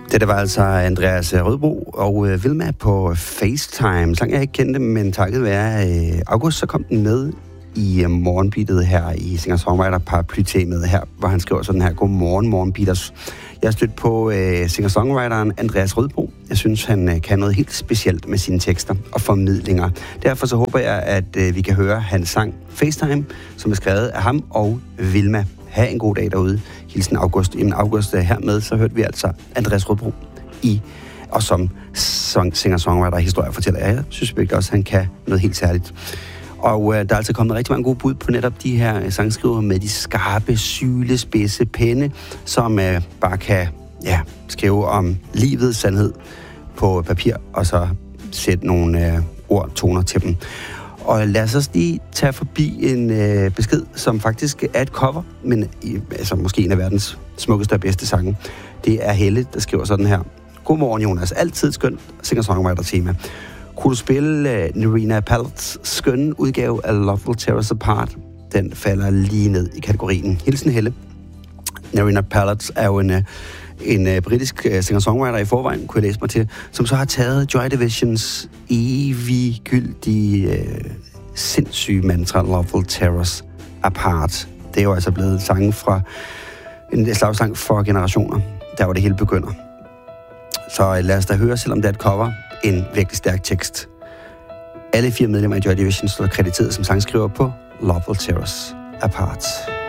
Det var altså Andreas Rødbro og Vilma på FaceTime. Sang jeg ikke kendte, men takket være August, så kom den med i morgenbeatet her i singer-songwriter paraplytemaet her, hvor han skriver sådan her: Godmorgen, morgenbeaters. Jeg har stødt på singer-songwriteren Andreas Rødbro. Jeg synes, han kan noget helt specielt med sine tekster og formidlinger. Derfor så håber jeg, at vi kan høre hans sang FaceTime, som er skrevet af ham og Vilma. Ha' en god dag derude. Hilsen August. Jamen August hermed, så hørte vi altså Andreas Rødbro og som singer-songwriter og historiefortæller. Jeg synes virkelig også, han kan noget helt særligt. Og der er altså kommet rigtig mange gode bud på netop de her sangskriver med de skarpe, sylespidse penne, som bare kan skrive om livets sandhed på papir, og så sætte nogle toner til dem. Og lad os lige tage forbi en besked, som faktisk er et cover, men altså måske en af verdens smukkeste og bedste sange. Det er Helle, der skriver sådan her: Godmorgen, Jonas. Altid skønt singer-songwriter-tema. Kunne du spille Nerina Pallets skønne udgave af Love Will Tear Us Apart? Den falder lige ned i kategorien. Hilsen Helle. Nerina Pallets er jo en britisk singer-songwriter i forvejen, kunne jeg læse mig til, som så har taget Joy Divisions eviggyldige sindssyge mantra Love Will Tear Us Apart. Det er jo altså blevet sange fra en slagsang for generationer, der hvor det hele begynder. Så lad os da høre, selvom det er et cover, en virkelig stærk tekst. Alle 4 medlemmer af Joy Division står krediteret som sangskriver på Love Will Tear Us Apart.